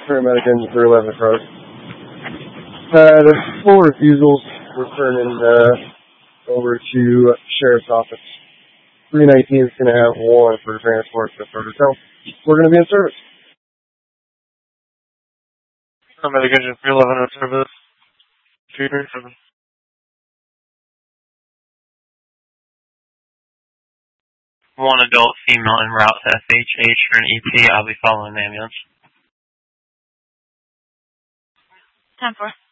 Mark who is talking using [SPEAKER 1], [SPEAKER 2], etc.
[SPEAKER 1] Paramedic engine 311 approach. Had 4 refusals. We're turning over to Sheriff's Office. 319 is going to have 1 for transport to Fort Hotel. We're going to be in service.
[SPEAKER 2] Paramedic engine 311 in service. 337.
[SPEAKER 3] 1 adult female en route to FHH for an EP. I'll be following the ambulance.
[SPEAKER 4] 10-4.